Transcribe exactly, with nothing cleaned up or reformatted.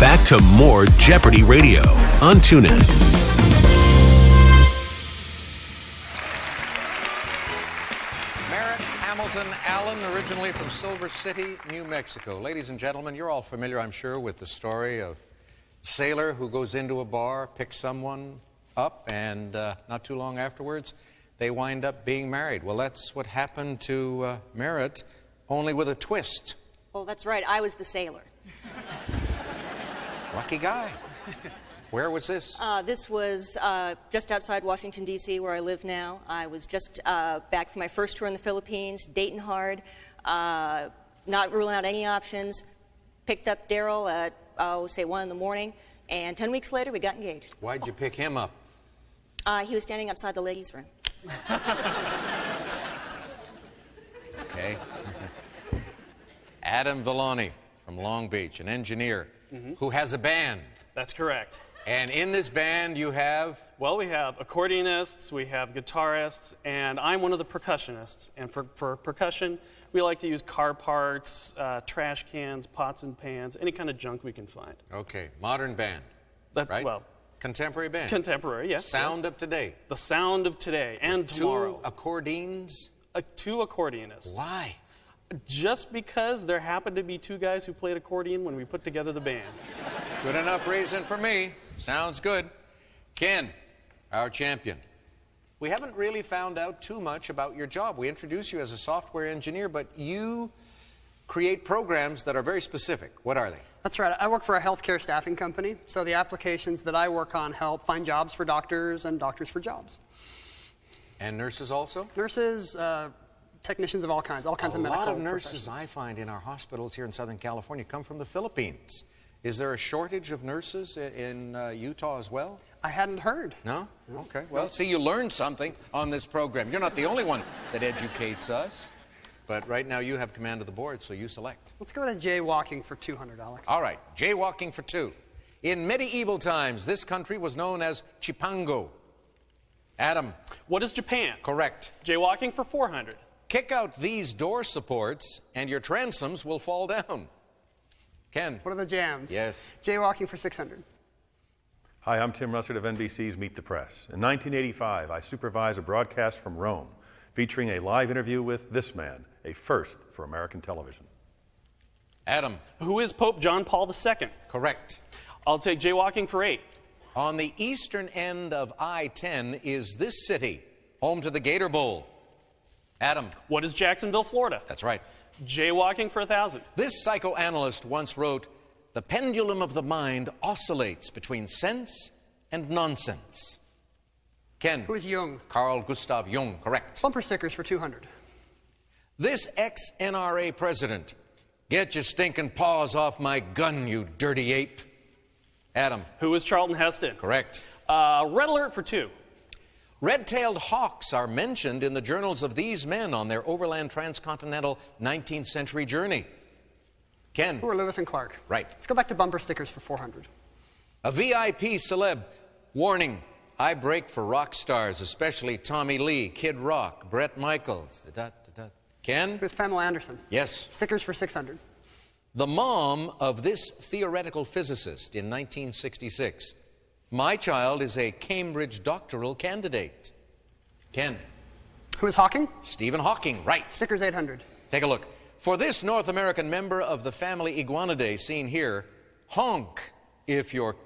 back to more Jeopardy Radio on TuneIn. Merritt Hamilton Allen, originally from Silver City, New Mexico. Ladies and gentlemen, you're all familiar, I'm sure, with the story of a sailor who goes into a bar, picks someone up, and uh, not too long afterwards, they wind up being married. Well, that's what happened to uh, Merritt, only with a twist. Well, that's right. I was the sailor. Lucky guy. Where was this? Uh, this was uh, just outside Washington, D C, where I live now. I was just uh, back from my first tour in the Philippines, dating hard, uh, not ruling out any options. Picked up Daryl at, oh, say, one in the morning, and ten weeks later, we got engaged. Why'd you pick him up? Uh, he was standing outside the ladies' room. Okay. Adam Villani from Long Beach, an engineer mm-hmm. who has a band. That's correct. And in this band you have? Well, we have accordionists, we have guitarists, and I'm one of the percussionists. And for, for percussion, we like to use car parts, uh, trash cans, pots and pans, any kind of junk we can find. Okay, modern band, that, right? Well, contemporary band. Contemporary, yes. Sound yeah. of today. The sound of today and two tomorrow. Two accordions? Uh, two accordionists. Why? Just because there happened to be two guys who played accordion when we put together the band. Good enough reason for me. Sounds good. Ken, our champion. We haven't really found out too much about your job. We introduce you as a software engineer, but you create programs that are very specific. What are they? That's right. I work for a healthcare staffing company, so the applications that I work on help find jobs for doctors and doctors for jobs. And nurses also? Nurses, uh, technicians of all kinds, all kinds a of medical lot of nurses professions. I find in our hospitals here in Southern California come from the Philippines. Is there a shortage of nurses in, in uh, Utah as well? I hadn't heard. No? Okay. Well, see, you learned something on this program. You're not the only one that educates us, but right now you have command of the board, so you select. Let's go to jaywalking for two hundred, Alex. All right. Jaywalking for two. In medieval times, this country was known as Chipango. Adam. What is Japan? Correct. Jaywalking for four hundred. Kick out these door supports, and your transoms will fall down. Ken. What are the jams? Yes. Jaywalking for six hundred. Hi, I'm Tim Russert of N B C's Meet the Press. In nineteen eighty-five, I supervised a broadcast from Rome featuring a live interview with this man, a first for American television. Adam. Who is Pope John Paul the Second? Correct. I'll take jaywalking for eight. On the eastern end of I ten is this city, home to the Gator Bowl. Adam. What is Jacksonville, Florida? That's right. Jaywalking for a thousand. This psychoanalyst once wrote, "The pendulum of the mind oscillates between sense and nonsense." Ken. Who is Jung? Carl Gustav Jung, correct. Bumper stickers for two hundred. This ex-N R A president. Get your stinking paws off my gun, you dirty ape. Adam. Who is Charlton Heston? Correct. Uh, red alert for two. Red-tailed hawks are mentioned in the journals of these men on their overland transcontinental nineteenth century journey. Ken. Who are Lewis and Clark? Right. Let's go back to bumper stickers for four hundred. A V I P celeb. Warning, I break for rock stars, especially Tommy Lee, Kid Rock, Bret Michaels. Da, da, da. Ken? Who's Pamela Anderson? Yes. Stickers for six hundred. The mom of this theoretical physicist in nineteen sixty-six. My child is a Cambridge doctoral candidate. Ken. Who is Hawking? Stephen Hawking, right. Stickers eight hundred. Take a look. For this North American member of the family Iguanidae seen here, honk if you're